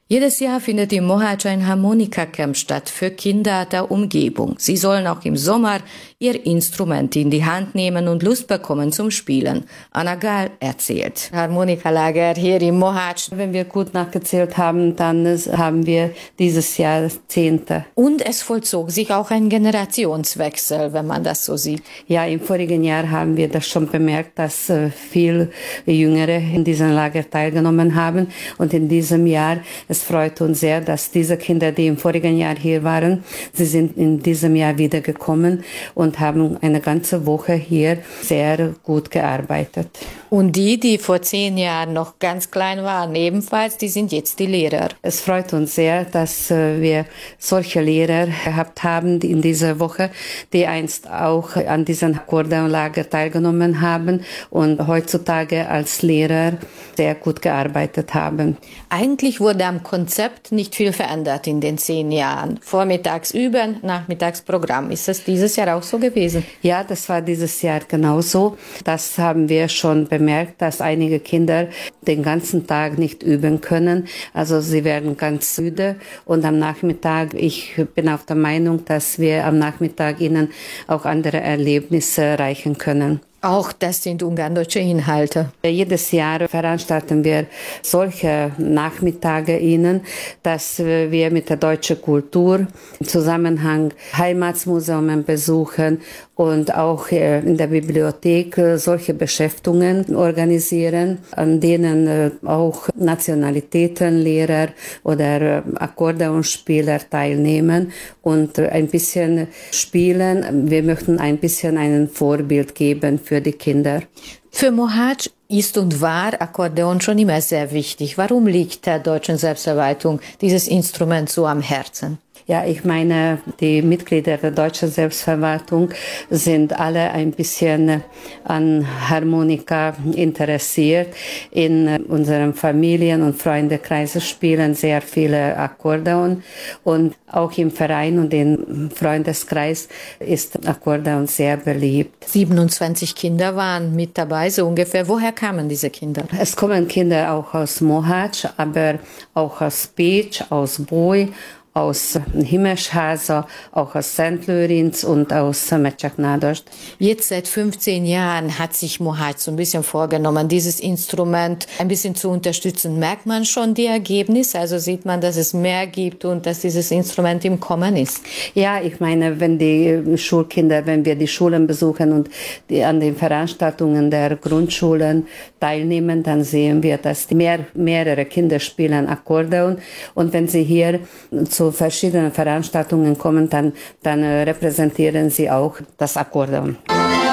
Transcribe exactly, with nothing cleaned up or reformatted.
Jedes Jahr findet in Mohács ein Harmonika-Camp statt für Kinder der Umgebung. Sie sollen auch im Sommer ihr Instrument in die Hand nehmen und Lust bekommen zum Spielen. Anna Gál erzählt. Harmonikalager hier in Mohács. Wenn wir gut nachgezählt haben, dann haben wir dieses Jahr das zehnte. Und es vollzog sich auch ein Generationswechsel, wenn man das so sieht. Ja, im vorigen Jahr haben wir das schon bemerkt, dass viel Jüngere in diesem Lager teilgenommen haben. Und in diesem Jahr, es freut uns sehr, dass diese Kinder, die im vorigen Jahr hier waren, sie sind in diesem Jahr wieder gekommen und haben eine ganze Woche hier sehr gut gearbeitet. Und die, die vor zehn Jahren noch ganz klein waren, ebenfalls, die sind jetzt die Lehrer. Es freut uns sehr, dass wir solche Lehrer gehabt haben in dieser Woche, die einst auch an diesem Akkordeonlager teilgenommen haben und heutzutage als Lehrer sehr gut gearbeitet haben. Eigentlich wurde am Konzept nicht viel verändert in den zehn Jahren. Vormittags üben, nachmittags Programm. Ist das dieses Jahr auch so gewesen? Ja, das war dieses Jahr genauso. Das haben wir schon bemerkt, dass einige Kinder den ganzen Tag nicht üben können. Also sie werden ganz müde und am Nachmittag, ich bin auch der Meinung, dass wir am Nachmittag ihnen auch andere Erlebnisse erreichen können. Auch das sind ungardeutsche Inhalte. Jedes Jahr veranstalten wir solche Nachmittage ihnen, dass wir mit der deutschen Kultur im Zusammenhang Heimatsmuseum besuchen und auch in der Bibliothek solche Beschäftigungen organisieren, an denen auch Nationalitätenlehrer oder Akkordeonspieler teilnehmen und ein bisschen spielen. Wir möchten ein bisschen ein Vorbild geben für die Kinder. Für Mohács ist und war Akkordeon schon immer sehr wichtig. Warum liegt der deutschen Selbstverwaltung dieses Instrument so am Herzen? Ja, ich meine, die Mitglieder der deutschen Selbstverwaltung sind alle ein bisschen an Harmonika interessiert. In unseren Familien- und Freundekreisen spielen sehr viele Akkordeon und auch im Verein und im Freundeskreis ist Akkordeon sehr beliebt. siebenundzwanzig Kinder waren mit dabei, so ungefähr. Woher kamen diese Kinder? Es kommen Kinder auch aus Mohács, aber auch aus Pécs, aus Boj, aus Himesháza, auch aus Szent Lőrinc und aus Mecsek-Nádost. Jetzt seit fünfzehn Jahren hat sich Mohács so ein bisschen vorgenommen, dieses Instrument ein bisschen zu unterstützen. Merkt man schon die Ergebnisse? Also sieht man, dass es mehr gibt und dass dieses Instrument im Kommen ist? Ja, ich meine, wenn die Schulkinder, wenn wir die Schulen besuchen und die an den Veranstaltungen der Grundschulen teilnehmen, dann sehen wir, dass die mehr, mehrere Kinder spielen Akkordeon. Und wenn sie hier zu verschiedenen Veranstaltungen kommen, dann, dann repräsentieren sie auch das Akkordeon.